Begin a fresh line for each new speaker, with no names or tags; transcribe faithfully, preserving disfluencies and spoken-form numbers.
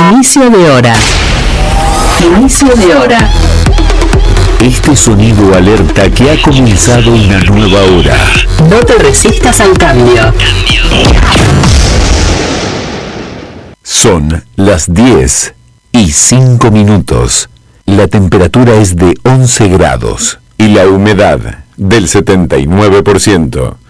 Inicio de hora. Inicio de hora.
Este sonido alerta que ha comenzado una nueva hora.
No te resistas al cambio.
Son las diez y cinco minutos. La temperatura es de once grados y la humedad del setenta y nueve por ciento.